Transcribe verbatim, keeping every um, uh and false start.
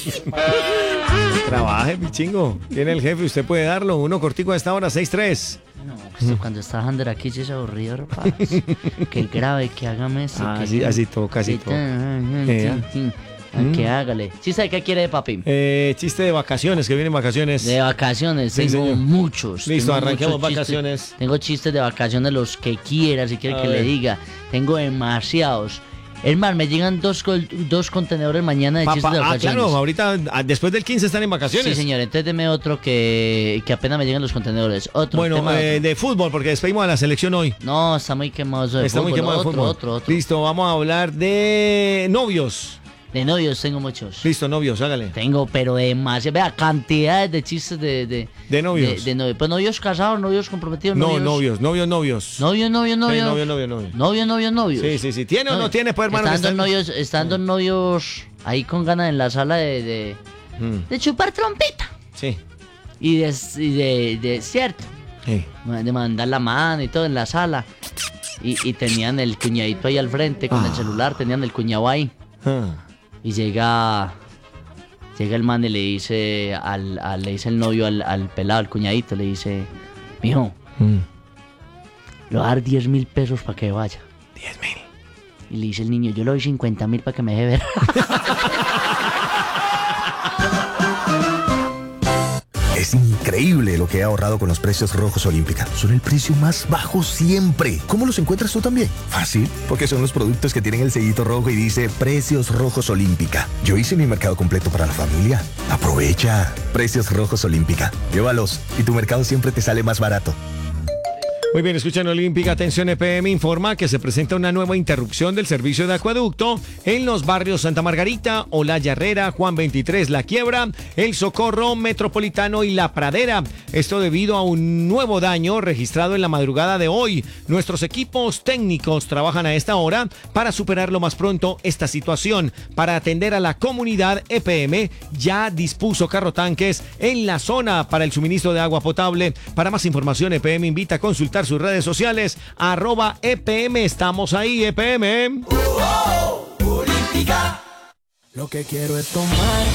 Trabaje, pichingo. Tiene el jefe, usted puede darlo. Uno cortico a esta hora, seis tres. No, pues cuando está Hander aquí sí es aburrido, rapaz. Que grave, que hágame eso. Ah, que así, así toca, así toca. Que hágale. ¿Sí sabe qué quiere, papi? Eh, chiste de vacaciones, que vienen vacaciones. De vacaciones, Sí, tengo señor. muchos. Listo, tengo arranquemos muchos chistes. vacaciones. Tengo chistes de vacaciones, los que quiera, si quiere A que ver. le diga. Tengo demasiados. Es más, me llegan dos, col- dos contenedores mañana de Papá, chistes de ah, vacaciones. claro, ahorita, ah, después del quince están en vacaciones. Sí, señor. Entonces deme otro que, que apenas me llegan los contenedores. Otro. Bueno, tema, eh, otro. de fútbol, porque despedimos a la selección hoy. No, está muy quemado eso de Está muy fútbol. quemado de otro, fútbol. otro, otro. Listo, vamos a hablar de novios. De novios tengo muchos. Listo, novios, hágale. Tengo, pero demasiado. Vea, cantidades de chistes de... De, De novios. De, de novios. Pues novios casados, novios comprometidos, No, novios... novios, novios, novios. Novios, novios, Sí, novios. novio, novio, novio. Novios, novios, novios. Sí, sí, sí. ¿Tiene o no Novios. tiene, pues, hermano? que Estando están- novios, estando novios ahí con ganas en la sala de... De, Mm, de chupar trompeta. sí. Y de... Y de, de cierto. Sí. De mandar la mano y todo en la sala. Y, y tenían el cuñadito ahí al frente con el Ah. celular, tenían el cuñado ahí. Ah. Y llega llega el man y le dice al, al- le dice el novio al, al pelado, al cuñadito, le dice, mijo, Mm. le voy a dar diez mil pesos para que vaya. Diez mil. Y le dice el niño, yo le doy cincuenta mil para que me deje ver. Es increíble lo que he ahorrado con los precios rojos Olímpica. Son el precio más bajo siempre. ¿Cómo los encuentras tú también? Fácil, porque son los productos que tienen el sellito rojo y dice Precios Rojos Olímpica. Yo hice mi mercado completo para la familia. Aprovecha. Precios Rojos Olímpica. Llévalos y tu mercado siempre te sale más barato. Muy bien, escuchan Olímpica. Atención, E P M informa que se presenta una nueva interrupción del servicio de acueducto en los barrios Santa Margarita, Olaya Herrera, Juan veintitrés, La Quiebra, El Socorro, Metropolitano y La Pradera. Esto debido a un nuevo daño registrado en la madrugada de hoy. Nuestros equipos técnicos trabajan a esta hora para superar lo más pronto esta situación. Para atender a la comunidad, E P M ya dispuso carrotanques en la zona para el suministro de agua potable. Para más información, E P M invita a consultar sus redes sociales, arroba E P M. Estamos ahí, E P M. Olímpica. Lo que quiero es tomar